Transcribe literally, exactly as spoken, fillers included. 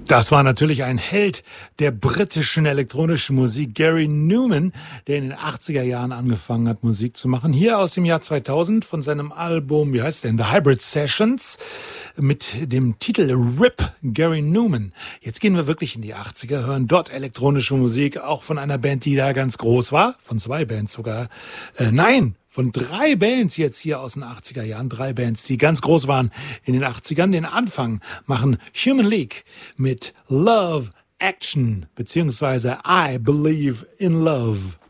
Das war natürlich ein Held der britischen elektronischen Musik, Gary Numan, der in den achtziger Jahren angefangen hat, Musik zu machen. Hier aus dem Jahr zweitausend von seinem Album, wie heißt es denn, The Hybrid Sessions, mit dem Titel R I P, Gary Numan. Jetzt gehen wir wirklich in die achtziger, hören dort elektronische Musik, auch von einer Band, die da ganz groß war, von zwei Bands sogar. Äh, nein, von drei Bands jetzt hier aus den achtziger Jahren, drei Bands, die ganz groß waren in den achtzigern. Den Anfang machen Human League mit Love Action, beziehungsweise I Believe in Love.